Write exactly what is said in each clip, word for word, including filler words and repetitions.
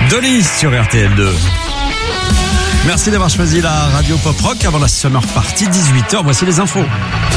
Dolly sur R T L deux. Merci d'avoir choisi la radio pop rock avant la Summer Party, dix-huit heures. Voici les infos.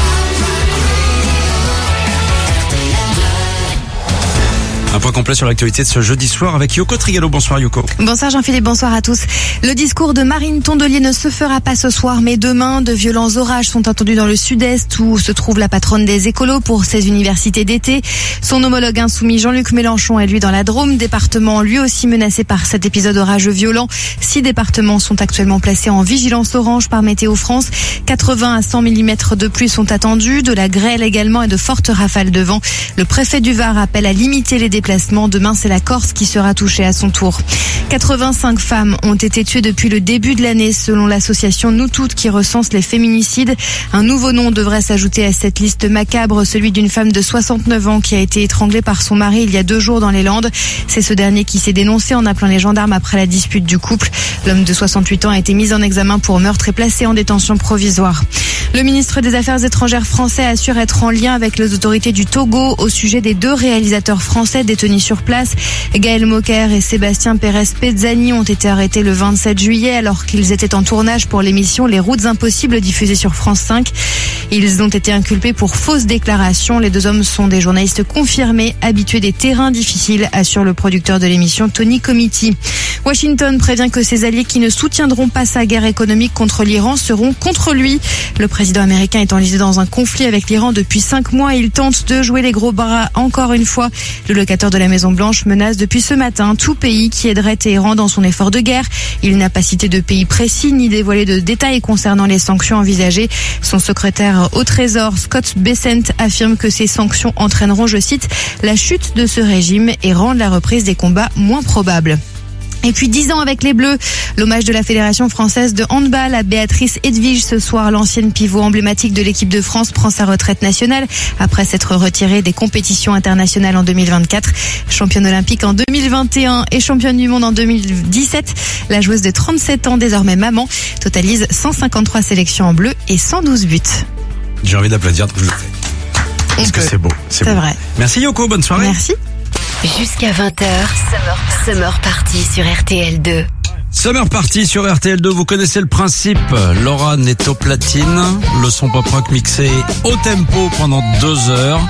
Un point complet sur l'actualité de ce jeudi soir avec Yoko Trigalo. Bonsoir Yoko. Bonsoir Jean-Philippe, bonsoir à tous. Le discours de Marine Tondelier ne se fera pas ce soir, mais demain, de violents orages sont attendus dans le sud-est où se trouve la patronne des écolos pour ses universités d'été. Son homologue insoumis Jean-Luc Mélenchon est lui dans la Drôme, département lui aussi menacé par cet épisode orageux violent. Six départements sont actuellement placés en vigilance orange par Météo France. quatre-vingts à cent millimètres de pluie sont attendus, de la grêle également et de fortes rafales de vent. Le préfet du Var appelle à limiter les déplacements. Demain, c'est la Corse qui sera touchée à son tour. quatre-vingt-cinq femmes ont été tuées depuis le début de l'année, selon l'association Nous Toutes qui recense les féminicides. Un nouveau nom devrait s'ajouter à cette liste macabre, celui d'une femme de soixante-neuf ans qui a été étranglée par son mari il y a deux jours dans les Landes. C'est ce dernier qui s'est dénoncé en appelant les gendarmes après la dispute du couple. L'homme de soixante-huit ans a été mis en examen pour meurtre et placé en détention provisoire. Le ministre des Affaires étrangères français assure être en lien avec les autorités du Togo au sujet des deux réalisateurs français détenus sur place. Gaël Mocker et Sébastien Pérez-Pezzani ont été arrêtés le vingt-sept juillet alors qu'ils étaient en tournage pour l'émission Les Routes Impossibles diffusée sur France cinq. Ils ont été inculpés pour fausses déclarations. Les deux hommes sont des journalistes confirmés, habitués des terrains difficiles, assure le producteur de l'émission Tony Comiti. Washington prévient que ses alliés qui ne soutiendront pas sa guerre économique contre l'Iran seront contre lui. Le président américain est enlisé dans un conflit avec l'Iran depuis cinq mois. Il tente de jouer les gros bras encore une fois. Le locataire de la Maison-Blanche menace depuis ce matin tout pays qui aiderait Téhéran dans son effort de guerre. Il n'a pas cité de pays précis ni dévoilé de détails concernant les sanctions envisagées. Son secrétaire au Trésor, Scott Bessent, affirme que ces sanctions entraîneront, je cite, la chute de ce régime et rendent la reprise des combats moins probable. Et puis dix ans avec les Bleus, l'hommage de la Fédération française de handball à Béatrice Edwige. Ce soir, l'ancienne pivot emblématique de l'équipe de France prend sa retraite nationale après s'être retirée des compétitions internationales en deux mille vingt-quatre. Championne olympique en deux mille vingt et un et championne du monde en deux mille dix-sept, la joueuse de trente-sept ans, désormais maman, totalise cent cinquante-trois sélections en bleu et cent douze buts. J'ai envie d'applaudir, donc je le fais. Parce que c'est beau. C'est, c'est beau. vrai. Merci Yoko, bonne soirée. Merci. Jusqu'à vingt heures, Summer, Summer Party sur R T L deux. Summer Party sur R T L deux, vous connaissez le principe. Laura est au platine, le son pop rock mixé au tempo pendant deux heures.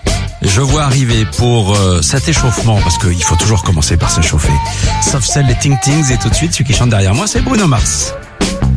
Je vois arriver pour euh, cet échauffement, parce qu'il faut toujours commencer par s'échauffer. Sauf celle des Ting Tings, et tout de suite, celui qui chante derrière moi, c'est Bruno Mars.